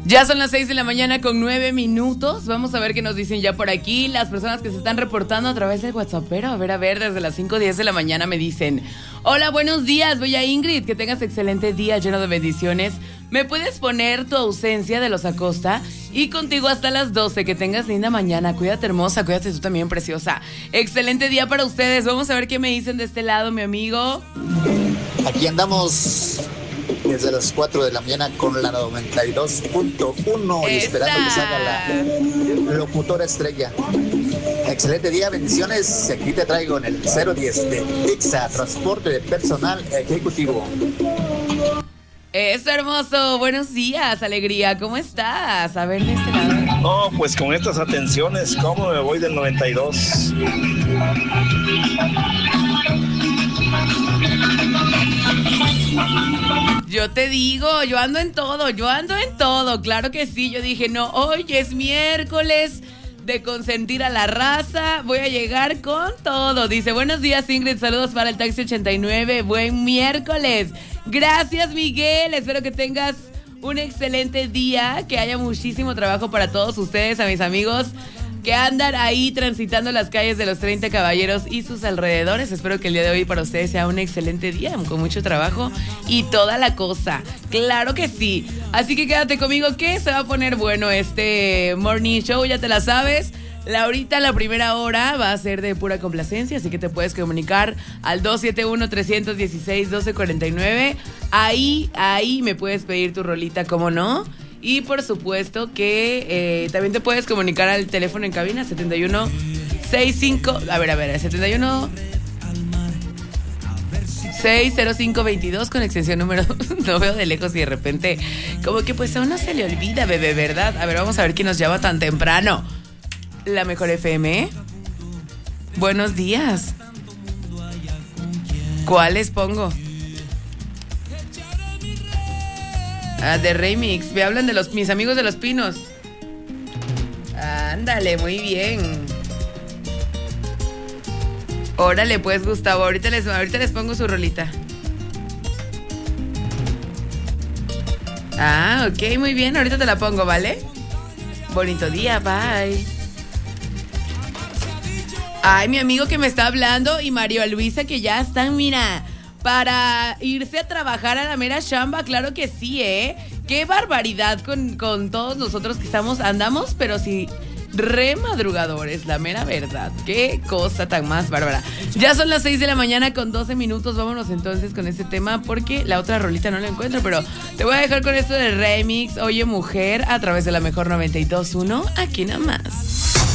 Ya son las 6 de la mañana con 9 minutos. Vamos a ver qué nos dicen ya por aquí las personas que se están reportando a través del WhatsAppero. A ver, desde las 5:10 de la mañana me dicen: hola, buenos días, bella Ingrid, que tengas excelente día lleno de bendiciones. ¿Me puedes poner tu ausencia de los Acosta? Y contigo hasta las 12, que tengas linda mañana. Cuídate, hermosa, cuídate tú también, preciosa. Excelente día para ustedes. Vamos a ver qué me dicen de este lado, mi amigo. Aquí andamos desde las 4 de la mañana con la 92.1 y esperando que salga la locutora estrella. Excelente día, bendiciones. Aquí te traigo en el 010 de Ixa, transporte de personal ejecutivo. Eso, hermoso. Buenos días, alegría. ¿Cómo estás? A ver, de este lado. No, pues con estas atenciones, ¿cómo me voy del 92? Yo te digo, yo ando en todo, claro que sí. Yo dije, no, hoy es miércoles de consentir a la raza, voy a llegar con todo. Dice, buenos días, Ingrid, saludos para el Taxi 89, buen miércoles. Gracias, Miguel, espero que tengas un excelente día, que haya muchísimo trabajo para todos ustedes, a mis amigos que andan ahí transitando las calles de los 30 Caballeros y sus alrededores. Espero que el día de hoy para ustedes sea un excelente día, con mucho trabajo y toda la cosa. Claro que sí. Así que quédate conmigo que se va a poner bueno este Morning Show, ya te la sabes. Ahorita la primera hora va a ser de pura complacencia, así que te puedes comunicar al 271-316-1249. Ahí me puedes pedir tu rolita, ¿cómo no? Y por supuesto que también te puedes comunicar al teléfono en cabina 7165, a ver, 71 60522 con extensión número, no veo de lejos y de repente como que pues a uno se le olvida, bebé, ¿verdad? A ver, vamos a ver quién nos llama tan temprano. La mejor FM. Buenos días. ¿Cuáles pongo? De Remix. Me hablan de mis amigos de Los Pinos. Ándale, muy bien. Órale, pues, Gustavo. Ahorita les pongo su rolita. Ok, muy bien. Ahorita te la pongo, ¿vale? Bonito día, bye. Ay, mi amigo que me está hablando y María Luisa que ya están, mira, para irse a trabajar a la mera chamba, claro que sí, ¿eh? Qué barbaridad con todos nosotros que andamos, pero sí, re madrugadores, la mera verdad. Qué cosa tan más bárbara. Ya son las 6 de la mañana con 12 minutos, vámonos entonces con este tema, porque la otra rolita no la encuentro, pero te voy a dejar con esto de Remix, Oye Mujer, a través de la mejor 92.1, aquí nada más.